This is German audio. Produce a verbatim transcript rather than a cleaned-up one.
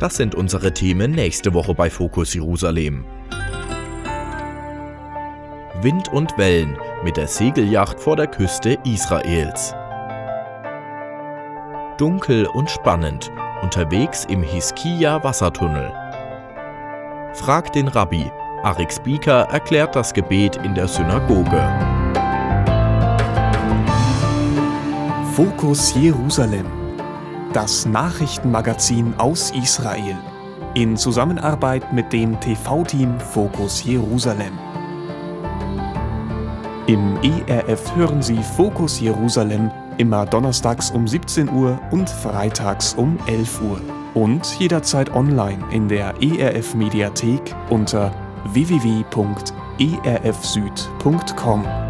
Das sind unsere Themen nächste Woche bei Fokus Jerusalem. Wind und Wellen mit der Segelyacht vor der Küste Israels. Dunkel und spannend, unterwegs im Hiskia-Wassertunnel. Frag den Rabbi. Arik Spieker erklärt das Gebet in der Synagoge. Fokus Jerusalem, das Nachrichtenmagazin aus Israel, in Zusammenarbeit mit dem T V-Team Fokus Jerusalem. Im E R F hören Sie Fokus Jerusalem immer donnerstags um siebzehn Uhr und freitags um elf Uhr und jederzeit online in der E R F Mediathek unter w w w punkt e r f süd punkt com.